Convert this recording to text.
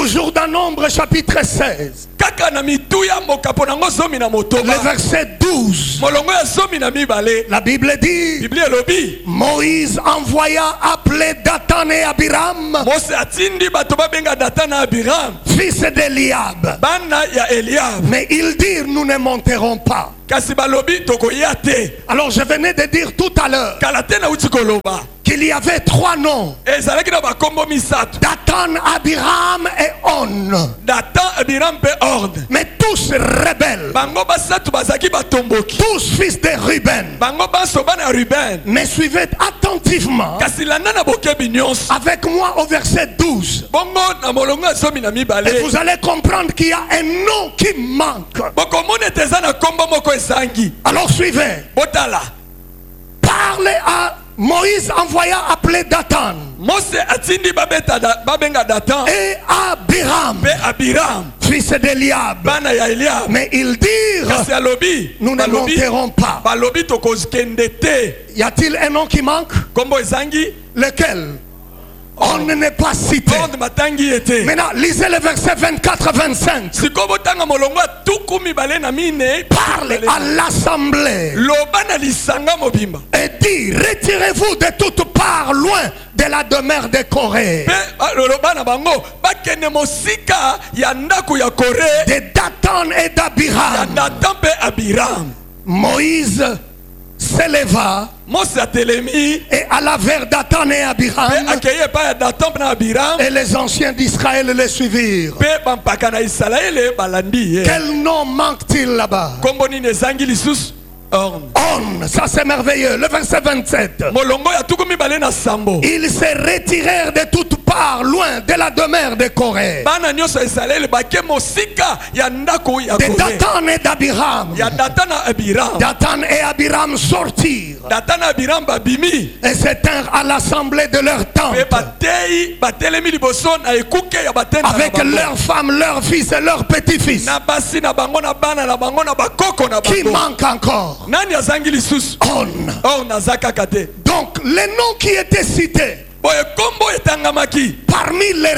Toujours dans Nombre chapitre 16. Le verset 12. La Bible dit, Moïse envoya appeler Dathan et Abiram, fils d'Eliab. Mais ils dirent, nous ne monterons pas. Alors je venais de dire tout à l'heure qu'il y avait 3 noms: Dathan, Abiram et On. Mais tous rebelles, tous fils de Ruben. Mais suivez attentivement avec moi au verset 12. Et vous allez comprendre qu'il y a un nom qui manque. Alors suivez. Parlez à Moïse, envoya appeler Dathan et Abiram, fils d'Eliab. Mais ils dirent, nous ne monterons pas. Y a-t-il un nom qui manque? Lequel? On n'est pas cité. Maintenant, lisez le verset 24-25. Parle à l'assemblée et dit, retirez-vous de toutes parts loin de la demeure de Corée, de Dathan et d'Abiram. Moïse s'éleva et alla vers Dathan et Abiram, et les anciens d'Israël les suivirent. Quel nom manque-t-il là-bas? On, ça c'est merveilleux. Le verset 27. Ils se retirèrent de toutes parts loin de la demeure de Corée, de Dathan et d'Abiram. Dathan et Abiram sortirent et s'étinrent à l'assemblée de leur tente avec leurs femmes, leurs fils et leurs petits-fils. Qui manque encore? On. Donc les noms qui étaient cités parmi les